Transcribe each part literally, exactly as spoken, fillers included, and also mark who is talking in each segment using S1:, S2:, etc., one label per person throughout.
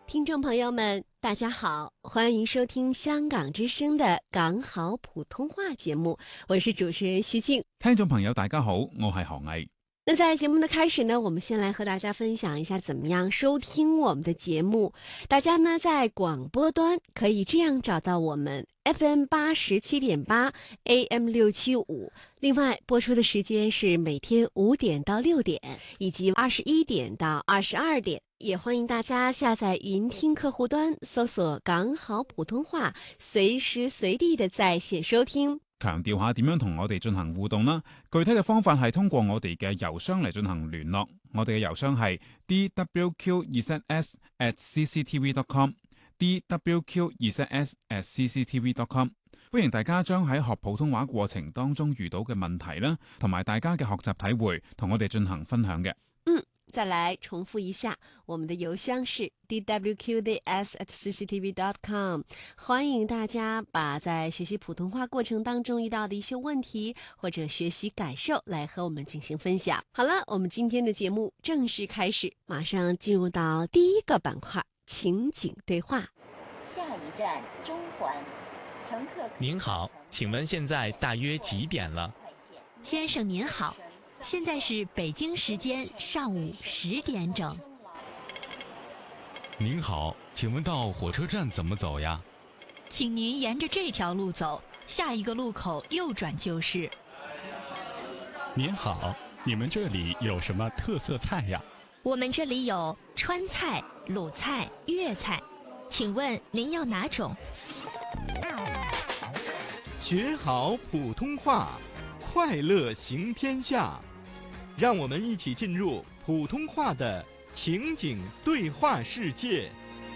S1: 听众朋友们，大家好，欢迎收听香港之声的港好普通话节目，我是主持人徐静。
S2: 聽眾朋友大家好，我係何毅。
S1: 那在節目的開始呢，我們先來和大家分享一下怎麼樣收聽我們的節目。大家呢在廣播端可以這樣找到我們 F M 八十七點八 A M 六七五，另外播出的時間是每天五點到六點，以及二十一點到二十二點。也歡迎大家下載雲聽客戶端，搜索港好普通話，隨時隨地的在線收聽。
S2: 強調下點樣同我哋進行互動啦。具體嘅方法係通過我哋嘅郵箱嚟進行聯絡。我哋嘅郵箱係 d w q 二 z s at c c t v dot com d w q 二 z s at c c t v dot com。歡迎大家將喺學普通話過程當中遇到嘅問題啦，同埋大家嘅學習體會，同我哋進行分享嘅。
S1: 嗯。再來重複一下，我們的郵箱是 d w q d s at c c t v dot com。歡迎大家把在學習普通話過程當中遇到的一些問題或者學習感受來和我們進行分享。好了，我們今天的節目正式開始，馬上進入到第一個板塊，情景對話。
S3: 下一站中環，乘客。
S4: 您好，請問現在大約幾點了？
S5: 先生您好，現在是北京時間上午十點整。
S4: 您好，請問到火車站怎麼走呀？
S5: 請您沿着這條路走，下一個路口右轉就是。
S6: 您好，你們這裡有什麼特色菜呀？
S5: 我們這裡有川菜、魯菜、粵菜，請問您要哪種？
S7: 學好普通話，快樂行天下。讓我們一起進入普通話的情景對話世界。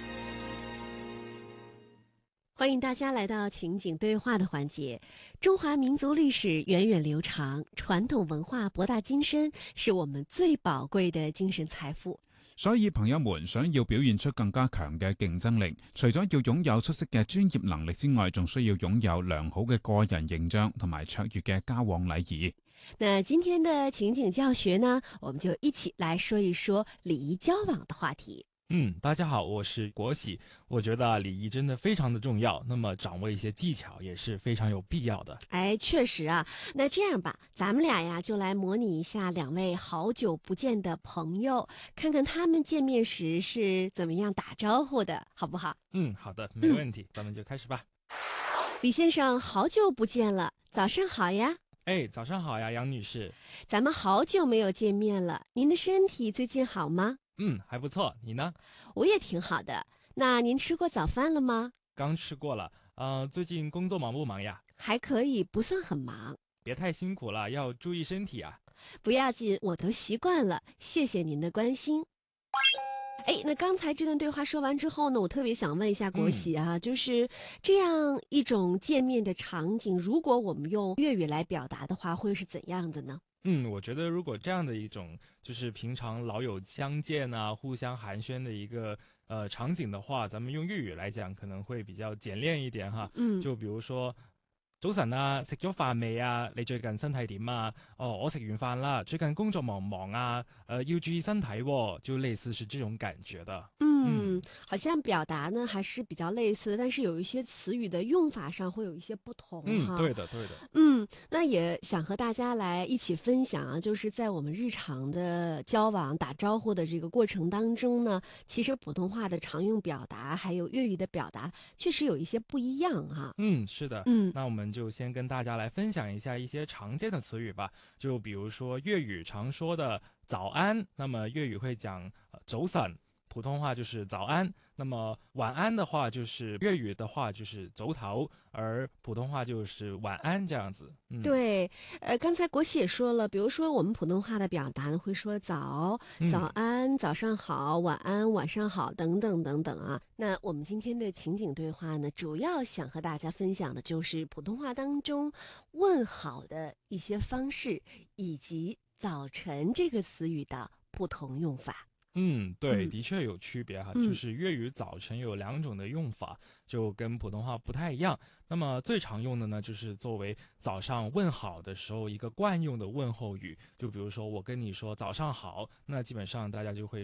S1: 歡迎大家來到情景對話的環節。中華民族歷史源遠流長，傳統文化博大精深，是我們最寶貴的精神財富。
S2: 所以朋友們想要表現出更加強嘅競爭力，除咗要擁有出色嘅專業能力之外，仲需要擁有良好嘅個人形象同埋卓越嘅交往禮儀。
S1: 那今天的情景教學呢，我們就一起來說一說禮儀交往的話題。
S8: 嗯，大家好，我是國喜。我覺得禮儀真的非常的重要，那麼掌握一些技巧也是非常有必要的。
S1: 哎，確實啊。那這樣吧，咱們倆呀就來模擬一下兩位好久不見的朋友，看看他們見面時是怎麼樣打招呼的，好不好？
S8: 嗯，好的，沒問題，嗯，咱們就開始吧。
S1: 李先生，好久不見了，早上好呀。
S8: 哎，早上好呀，楊女士。
S1: 咱們好久沒有見面了，您的身體最近好嗎？
S8: 嗯，還不錯，你呢？
S1: 我也挺好的。那您吃過早飯了嗎？
S8: 剛吃過了。呃，最近工作忙不忙呀？
S1: 還可以，不算很忙。
S8: 別太辛苦了，要注意身體啊。
S1: 不要緊，我都習慣了，謝謝您的關心。哎，那剛才這段對話說完之後呢，我特別想問一下國喜啊，嗯，就是這樣一種見面的場景，如果我們用粵語來表達的話，會是怎樣的呢？
S8: 嗯，我覺得如果這樣的一種就是平常老友相見啊，互相寒暄的一個呃場景的話，咱們用粵語來講可能會比較簡練一點哈。嗯，就比如說早晨啊，食咗飯未啊？你最近身體點啊？哦，我食完飯啦。最近工作忙唔忙啊？呃，要注意身體喎，就類似是這種感覺的。
S1: 嗯，好像表達呢還是比較類似的，但是有一些詞語的用法上會有一些不同。
S8: 嗯，對的，對的。
S1: 嗯，那也想和大家來一起分享啊，就是在我們日常的交往打招呼的這個過程當中呢，其實普通話的常用表達還有粵語的表達確實有一些不一樣哈。
S8: 嗯，是的。
S1: 嗯，
S8: 那我們就先跟大家來分享一下一些常見的詞語吧。就比如說粵語常說的早安，那麼粵語會講早晨。普通話就是早安，那麼晚安的話就是粵語的話就是早唞，而普通話就是晚安這樣子。嗯、
S1: 對，呃，剛才國喜也說了，比如說我們普通話的表達會說早、早安、早上好、晚安、晚上好等等等等啊。那我們今天的情景對話呢，主要想和大家分享的就是普通話當中問好的一些方式，以及早晨這個詞語的不同用法。
S8: 嗯，對，的確有區別哈，
S1: 嗯、
S8: 就是粵語早晨有兩種的用法，就跟普通話不太一樣。那麼最常用的呢，就是作為早上問好的時候一個慣用的問候語，就比如說我跟你說早上好，那基本上大家就會